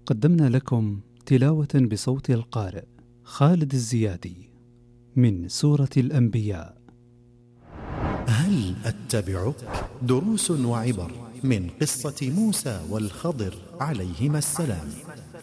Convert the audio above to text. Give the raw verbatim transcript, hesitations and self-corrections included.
قدمنا لكم تلاوة بصوت القارئ خالد الزيادي من سورة الأنبياء. هل أتبعك؟ دروس وعبر من قصة موسى والخضر عليهما السلام.